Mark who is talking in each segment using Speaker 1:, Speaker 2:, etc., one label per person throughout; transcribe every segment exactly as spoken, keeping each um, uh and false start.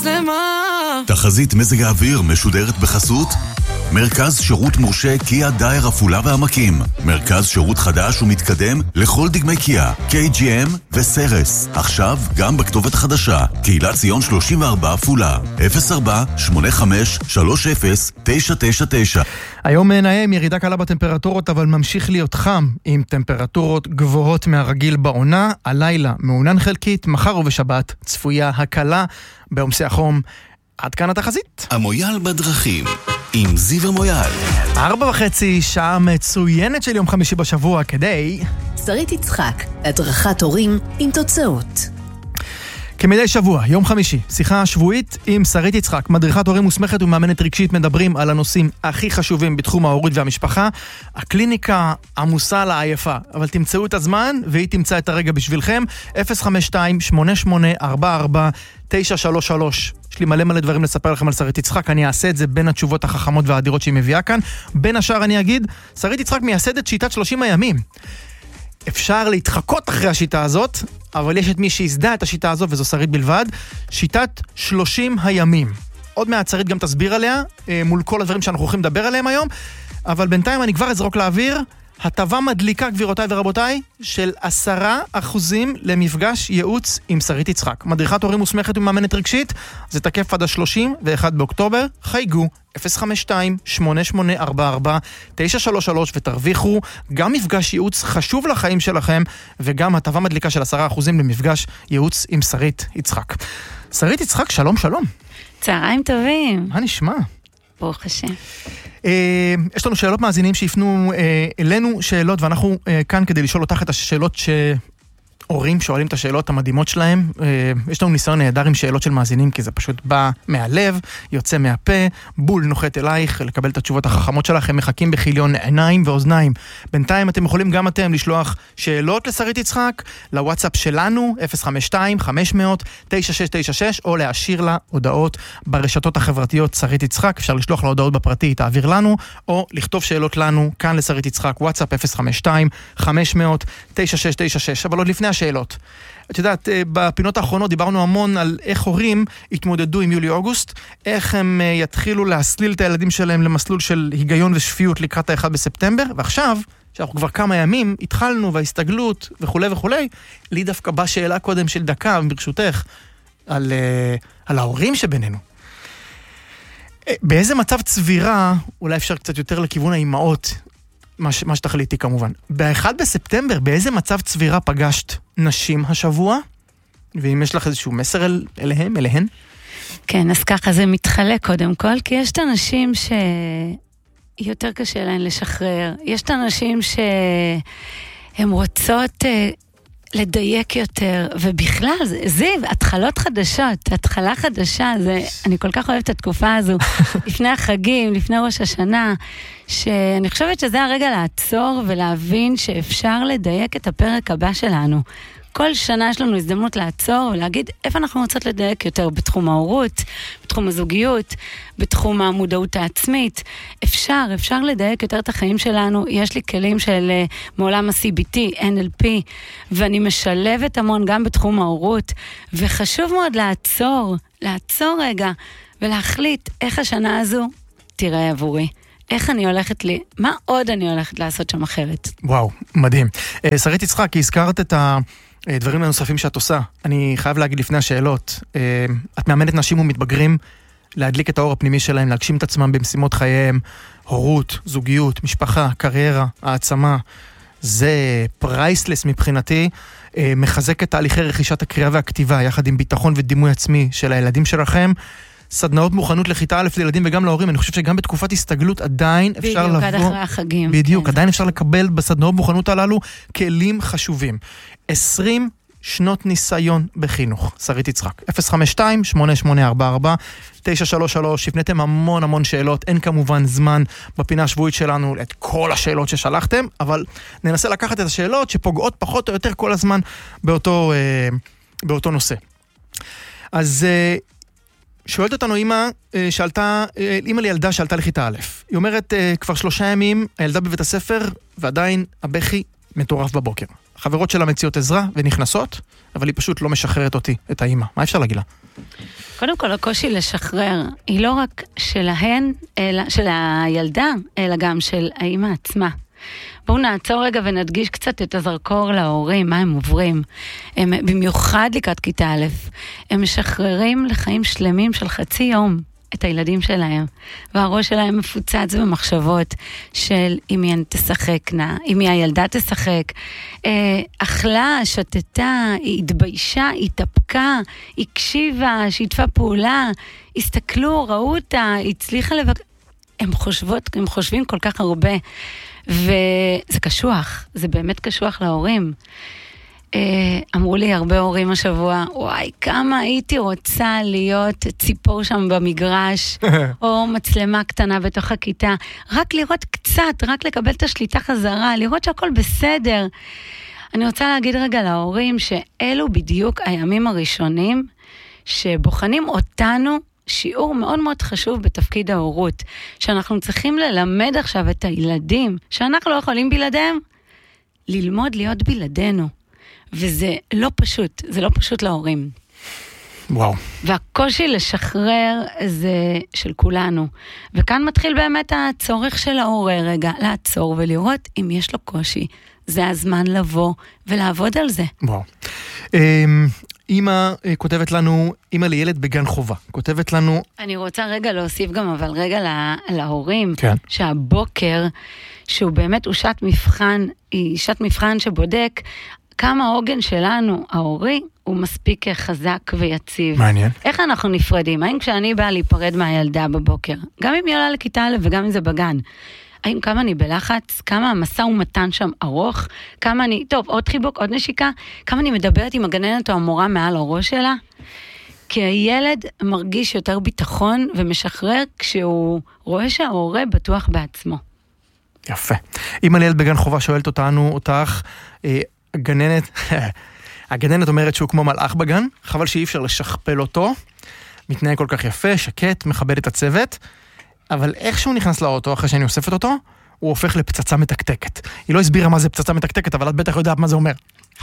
Speaker 1: מצלמה.
Speaker 2: תחזית מזג האוויר משודרת בחסות מרכז שירות מורשה קיה דייר עפולה והעמקים. מרכז שירות חדש ומתקדם לכל דגמי קיה, קיי ג'י אם וסרס. עכשיו גם בכתובת חדשה, קהילת ציון שלושים וארבע עפולה, אפס ארבע שמונה חמש שלוש אפס תשע תשע תשע.
Speaker 3: היום נעים ירידה קלה בטמפרטורות, אבל ממשיך להיות חם עם טמפרטורות גבוהות מהרגיל בעונה. הלילה מעונן חלקית, מחר ובשבת צפויה הקלה בעומסי החום. עד כאן התחזית.
Speaker 2: המויאל בדרכים עם זיו מויאל.
Speaker 3: ארבע וחצי, שעה מצוינת של יום חמישי בשבוע כדי...
Speaker 4: שרית יצחק, הדרכת הורים עם תוצאות.
Speaker 3: כמדי שבוע, יום חמישי, שיחה שבועית עם שרית יצחק, מדריכת הורים מוסמכת ומאמנת רגשית. מדברים על הנושאים הכי חשובים בתחום ההורות והמשפחה. הקליניקה עמוסה לעייפה, אבל תמצאו את הזמן והיא תמצא את הרגע בשבילכם. אפס חמש שתיים שמונה שמונה ארבע ארבע תשע שלוש שלוש. יש לי מלא מלא דברים לספר לכם על שרית יצחק. אני אעשה את זה בין התשובות החכמות והאדירות שהיא מביאה כאן. בין השאר אני אגיד, שרית יצחק מייסדת שיטת שלושים הימים. אפשר להתחקות אחרי השיטה הזאת, אבל יש את מי שיסדה את השיטה הזו, וזו שרית בלבד. שיטת שלושים הימים. עוד מעט שרית גם תסביר עליה, מול כל הדברים שאנחנו הולכים לדבר עליהם היום, אבל בינתיים אני כבר אזרוק לאוויר, הטבה מדליקה, גבירותיי ורבותיי, של עשרה אחוזים למפגש ייעוץ עם שרית יצחק. מדריכת הורים מוסמכת ומאמנת רגשית, זה תקף עד ה-שלושים ואחד באוקטובר. חייגו אפס חמש שתיים שמונה שמונה ארבע ארבע תשע שלוש שלוש ותרוויחו גם מפגש ייעוץ חשוב לחיים שלכם, וגם הטבה מדליקה של עשרה אחוזים למפגש ייעוץ עם שרית יצחק. שרית יצחק, שלום שלום.
Speaker 5: צהריים טובים.
Speaker 3: מה נשמע?
Speaker 5: ברוך השם.
Speaker 3: יש לנו שאלות מאזינים שיפנו אלינו שאלות, ואנחנו כאן כדי לשאול אותך את השאלות שהורים שואלים את השאלות המדהימות שלהם. יש לנו ניסיון נהדר עם שאלות של מאזינים, כי זה פשוט בא מהלב, יוצא מהפה, בול נוחת אלייך לקבל את התשובות החכמות שלך. הם מחכים בחיליון עיניים ואוזניים. בינתיים אתם יכולים גם אתם לשלוח שאלות לשרית יצחק לוואטסאפ שלנו אפס חמש שתיים חמש מאות תשע שש תשע שש, או להשאיר לה הודעות ברשתות החברתיות שרית יצחק. אפשר לשלוח לה הודעות בפרטי, תעביר לנו, או לכתוב שאלות לנו כאן לשרית יצחק, וואטסאפ אפס חמש שתיים חמש מאות תשע שש תשע שש. אבל עוד לפני השאלות, את יודעת, בפינות האחרונות דיברנו המון על איך הורים התמודדו עם יולי-אוגוסט, איך הם יתחילו להסליל את הילדים שלהם למסלול של היגיון ושפיות לקראת האחד בספטמבר, ועכשיו, שאנחנו כבר כמה ימים, התחלנו וההסתגלות וכו' וכו', לי דווקא בא שאלה קודם של דקה, ברשותך, על, על ההורים שבינינו. באיזה מצב צבירה, אולי אפשר קצת יותר לכיוון האימהות, מה, ש, מה שתחליטי כמובן. באחד בספטמבר, באיזה מצב צבירה פגשת נשים השבוע? ואם יש לך איזשהו מסר אל, אליהם, אליהן?
Speaker 5: כן, אז ככה זה מתחלק קודם כל, כי יש את אנשים שיותר קשה להן לשחרר. יש את אנשים שהן רוצות לדייק יותר, ובכלל, זה, זה התחלות חדשות, התחלה חדשה, זה, אני כל כך אוהבת את התקופה הזו, לפני החגים, לפני ראש השנה, שאני חושבת שזה הרגע לעצור ולהבין שאפשר לדייק את הפרק הבא שלנו. כל שנה יש לנו הזדמנות לעצור ולהגיד איפה אנחנו רוצות לדייק יותר בתחום ההורות, בתחום הזוגיות, בתחום המודעות העצמית. אפשר, אפשר לדייק יותר את החיים שלנו. יש לי כלים של מעולם ה-סי בי טי, אן אל פי, ואני משלבת המון גם בתחום ההורות, וחשוב מאוד לעצור, לעצור רגע, ולהחליט איך השנה הזו תראה עבורי. איך אני הולכת לי, מה עוד אני הולכת לעשות שם אחרת.
Speaker 3: וואו, מדהים. שרית יצחק, הזכרת את ה... דברים הנוספים שאת עושה. אני חייב להגיד לפני השאלות, את מאמנת נשים ומתבגרים להדליק את האור הפנימי שלהם, להגשים את עצמם במשימות חייהם, הורות, זוגיות, משפחה, קריירה, העצמה. זה פרייסלס מבחינתי, מחזק את תהליכי רכישת הקריאה והכתיבה, יחד עם ביטחון ודימוי עצמי של הילדים שלכם. סדנאות מוכנות לכיתה א' לילדים וגם להורים. אני חושב שגם בתקופת הסתגלות עדיין אפשר לבוא...
Speaker 5: בדיוק, עד אחרי החגים.
Speaker 3: בדיוק, עדיין אפשר לקבל בסדנאות מוכנות הללו כלים חשובים. עשרים שנות ניסיון בחינוך. שרית יצחק. אפס חמש שתיים שמונה שמונה ארבע ארבע תשע שלוש שלוש. הפניתם המון המון שאלות. אין כמובן זמן בפינה השבועית שלנו את כל השאלות ששלחתם, אבל ננסה לקחת את השאלות שפוגעות פחות או יותר כל הזמן באותו, אה, באותו נושא. אז... אה, שואלת אותנו אמא שעלתה, אמא לילדה שעלתה לכיתה א'. היא אומרת, כבר שלושה ימים הילדה בבית הספר, ועדיין הבכי מטורף בבוקר. חברות שלה מציעות עזרה ונכנסות, אבל היא פשוט לא משחררת אותי, את האמא. מה אפשר להגיד לה?
Speaker 5: קודם כל, הקושי לשחרר היא לא רק שלהן, אלא, של הילדה, אלא גם של האמא עצמה. בואו נעצור רגע ונדגיש קצת את הזרקור להורים, מה הם עוברים. הם במיוחד לקראת כיתה א', הם משחררים לחיים שלמים של חצי יום את הילדים שלהם, והראש שלהם מפוצץ במחשבות של אם היא תשחקנה, אם היא הילדה תשחק, אה, אכלה, שתתה, היא התביישה, היא התאפקה, היא הקשיבה, שיתפה פעולה, הסתכלו, ראו אותה, הצליחה לבק... הם חושבות, הם חושבים כל כך הרבה, וזה קשוח, זה באמת קשוח להורים. אמרו לי הרבה הורים השבוע, וואי, כמה הייתי רוצה להיות ציפור שם במגרש, או מצלמה קטנה בתוך הכיתה, רק לראות קצת, רק לקבל את השליטה חזרה, לראות שהכל בסדר. אני רוצה להגיד רגע להורים, שאלו בדיוק הימים הראשונים, שבוחנים אותנו, שיעור מאוד מאוד חשוב בתפקיד ההורות, שאנחנו צריכים ללמד עכשיו את הילדים, שאנחנו לא יכולים בלעדיהם, ללמוד להיות בלעדינו. וזה לא פשוט, זה לא פשוט להורים.
Speaker 3: וואו.
Speaker 5: והקושי לשחרר זה של כולנו. וכאן מתחיל באמת הצורך של ההורה רגע, לעצור ולראות אם יש לו קושי. זה הזמן לבוא ולעבוד על זה.
Speaker 3: וואו. אמא כותבת לנו, אמא לילד בגן חובה, כותבת לנו...
Speaker 5: אני רוצה רגע להוסיף גם, אבל רגע לה, להורים,
Speaker 3: כן.
Speaker 5: שהבוקר, שהוא באמת הוא שעת מבחן, היא שעת מבחן שבודק, כמה העוגן שלנו, ההורי, הוא מספיק חזק ויציב.
Speaker 3: מעניין.
Speaker 5: איך אנחנו נפרדים? האם כשאני באה להיפרד מהילדה בבוקר, גם אם היא עולה לכיתה א' וגם אם זה בגן, האם כמה אני בלחץ, כמה המסע ומתן שם ארוך, כמה אני, טוב, עוד חיבוק, עוד נשיקה, כמה אני מדברת עם הגננת או המורה מעל הראש שלה? כי הילד מרגיש יותר ביטחון ומשחרר כשהוא רואה שההורה בטוח בעצמו.
Speaker 3: יפה. אמא לילד בגן חובה שואלת אותנו, אותך, אה, הגננת, הגננת אומרת שהוא כמו מלאך בגן, חבל שאי אפשר לשכפל אותו, מתנהג כל כך יפה, שקט, מכבד את הצוות, אבל איך שהוא נכנס לאוטו, אחרי שאני אוספת אותו, הוא הופך לפצצה מתקתקת. היא לא הסבירה מה זה פצצה מתקתקת, אבל את בטח יודעת מה זה אומר.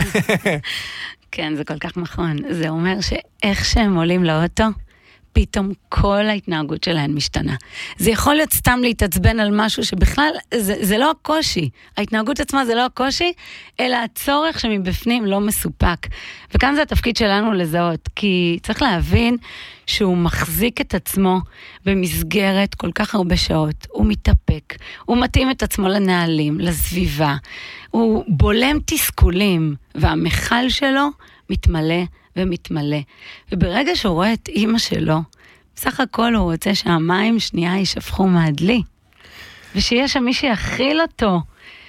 Speaker 5: כן, זה כל כך נכון. זה אומר שאיך שהם עולים לאוטו, פתאום כל ההתנהגות שלהן משתנה. זה יכול להיות סתם להתעצבן על משהו שבכלל, זה, זה לא הקושי. ההתנהגות עצמה זה לא הקושי, אלא הצורך שמבפנים לא מסופק. וכאן זה התפקיד שלנו לזהות, כי צריך להבין שהוא מחזיק את עצמו במסגרת כל כך הרבה שעות. הוא מתאפק, הוא מתאים את עצמו לנהלים, לסביבה, הוא בולם תסכולים, והמחל שלו מתמלא ומתמלא. וברגע שהוא רואה את אמא שלו, בסך הכל הוא רוצה שהמים שנייה יישפכו מהדלי, ושיש שם מי שיכיל אותו.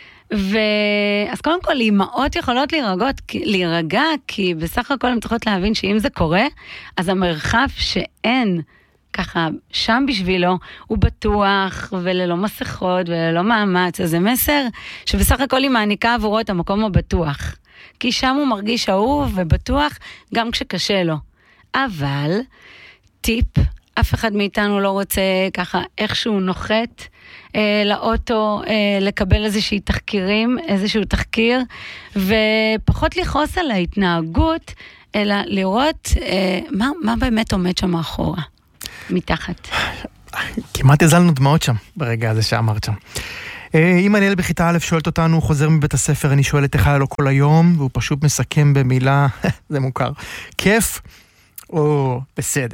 Speaker 5: ואז קודם כל, אמאות יכולות להירגעות, להירגע, כי בסך הכל הן צריכות להבין שאם זה קורה, אז המרחב שאין ככה שם בשבילו, הוא בטוח וללא מסכות וללא מאמץ. אז זה מסר שבסך הכל היא מעניקה עבורו את המקום הבטוח. כי שם הוא מרגיש אהוב ובטוח גם כשקשה לו. אבל, טיפ, אף אחד מאיתנו לא רוצה ככה איכשהו נוחת אה, לאוטו, אה, לקבל איזושהי תחקירים, איזשהו תחקיר, ופחות לכעוס על ההתנהגות, אלא לראות אה, מה, מה באמת עומד שם מאחורה, מתחת.
Speaker 3: כמעט הזלנו דמעות שם, ברגע הזה שאמרת שם. אם אני ילד בכיתה א' שואלת אותנו, חוזר מבית הספר, אני שואלת איך היה לו כל היום, והוא פשוט מסכם במילה, זה מוכר, כיף או בסדר.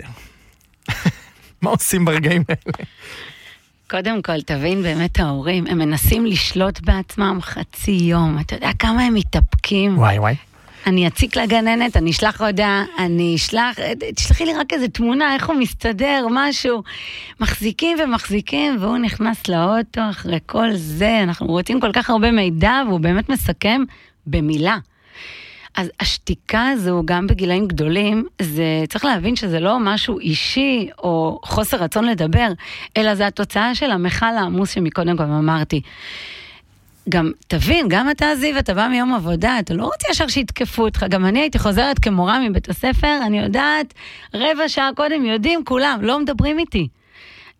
Speaker 3: מה עושים ברגעים האלה?
Speaker 5: קודם כל, תבין באמת ההורים, הם מנסים לשלוט בעצמם חצי יום, אתה יודע כמה הם מתאפקים?
Speaker 3: וואי וואי.
Speaker 5: אני אציק לגננת, אני אשלח הודעה, אני אשלח, תשלחי לי רק איזה תמונה, איך הוא מסתדר, משהו. מחזיקים ומחזיקים, והוא נכנס לאוטו אחרי כל זה, אנחנו רוצים כל כך הרבה מידע, והוא באמת מסכם במילה. אז השתיקה הזו, גם בגילאים גדולים, זה צריך להבין שזה לא משהו אישי, או חוסר רצון לדבר, אלא זה התוצאה של המחל העמוס שמקודם גם אמרתי. גם תבין, גם אתה זיו, אתה בא מיום עבודה, אתה לא רוצה ישר שיתקפו אותך, גם אני הייתי חוזרת כמורה מבית הספר, אני יודעת, רבע שעה קודם יודעים כולם, לא מדברים איתי.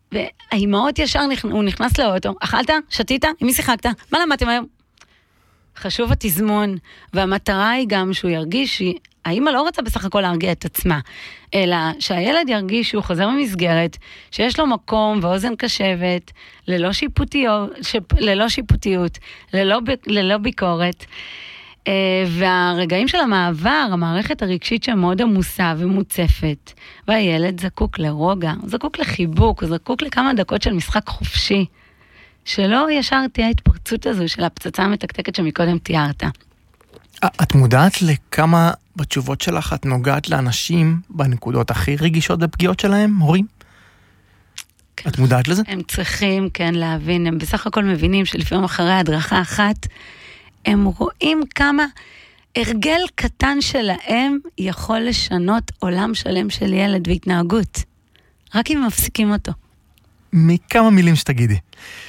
Speaker 5: והאימהות ישר, הוא נכנס לאוטו, אכלת? שתית? עם מי שיחקת? מה למדתם היום? חשוב התזמון, והמטרה היא גם שהוא ירגיש, האמא לא רוצה בסך הכל להרגיע את עצמה, אלא שהילד ירגיש שהוא חוזר ממסגרת, שיש לו מקום ואוזן קשבת, ללא שיפוטיות, ללא שיפוטיות, ללא, ללא ביקורת, והרגעים של המעבר, המערכת הרגשית שמאוד עמוסה ומוצפת, והילד זקוק לרוגע, זקוק לחיבוק, זקוק לכמה דקות של משחק חופשי, שלא ישר תהיה ההתפרצות הזו של הפצצה המתקתקת שמקודם תיארת.
Speaker 3: את מודעת לכמה בתשובות שלך את נוגעת לאנשים בנקודות הכי רגישות ופגיעות שלהם, הורים?
Speaker 5: כן.
Speaker 3: את מודעת לזה?
Speaker 5: הם צריכים, כן, להבין, הם בסך הכל מבינים שלפעמים אחרי הדרכה אחת, הם רואים כמה הרגל קטן שלהם יכול לשנות עולם שלם של ילד והתנהגות. רק אם מפסיקים אותו.
Speaker 3: מכמה מילים שתגידי.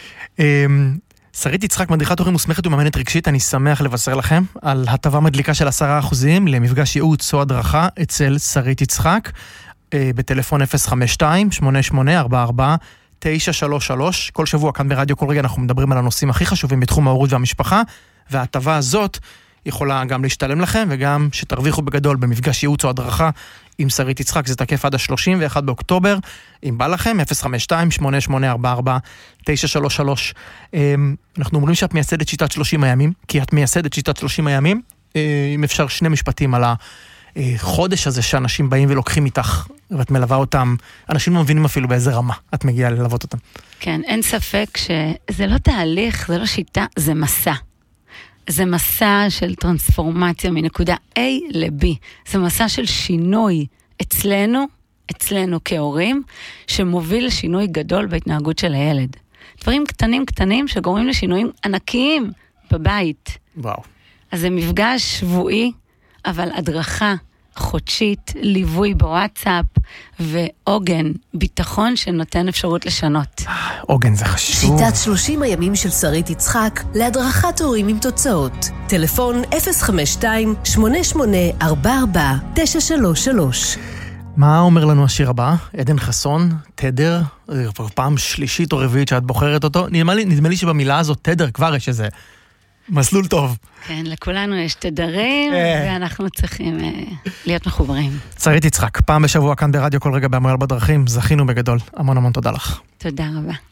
Speaker 3: שרית יצחק, מדריכת הורים מוסמכת ומאמנת רגשית, אני שמח לבשר לכם על הטבה מדליקה של עשרה אחוזים למפגש ייעוץ או הדרכה אצל שרית יצחק, בטלפון אפס חמש שתיים שמונה שמונה ארבע ארבע תשע שלוש שלוש. כל שבוע כאן ברדיו כל רגע אנחנו מדברים על הנושאים הכי חשובים בתחום ההורות והמשפחה, וההטבה הזאת יכולה גם להשתלם לכם וגם שתרוויחו בגדול במפגש ייעוץ או הדרכה עם שרית יצחק. זה תקף עד ה-שלושים ואחד באוקטובר. אם בא לכם, אפס חמש שתיים שמונה שמונה ארבע ארבע תשע שלוש שלוש. אנחנו אומרים שאת מייסדת שיטת שלושים הימים, כי את מייסדת שיטת שלושים הימים. אם אפשר שני משפטים על החודש הזה שאנשים באים ולוקחים איתך, ואת מלווה אותם, אנשים לא מבינים אפילו באיזה רמה את מגיעה ללוות אותם.
Speaker 5: כן, אין ספק שזה לא תהליך, זה לא שיטה, זה מסע. זה מסע של טרנספורמציה מנקודה A ל-B. זה מסע של שינוי אצלנו, אצלנו כהורים, שמוביל לשינוי גדול בהתנהגות של הילד. דברים קטנים קטנים שגורמים לשינויים ענקיים בבית.
Speaker 3: וואו.
Speaker 5: אז זה מפגש שבועי, אבל הדרכה חודשית, ליווי בוואטסאפ, ועוגן, ביטחון שנותן אפשרות לשנות.
Speaker 3: עוגן זה חשוב.
Speaker 4: שיטת שלושים הימים של שרית יצחק, להדרכת הורים עם תוצאות. טלפון אפס חמש שתיים שמונה שמונה ארבע ארבע תשע שלוש שלוש.
Speaker 3: מה אומר לנו השיר הבא? עדן חסון, תדר, פעם שלישית או רביעית שאת בוחרת אותו. נדמה לי, נדמה לי שבמילה הזאת תדר כבר יש איזה מסלול טוב.
Speaker 5: כן, לכולנו יש תדרים, ואנחנו צריכים להיות מחוברים.
Speaker 3: שרית יצחק, פעם בשבוע כאן ברדיו כל רגע באמרל בדרכים, זכינו בגדול. המון המון תודה לך.
Speaker 5: תודה רבה.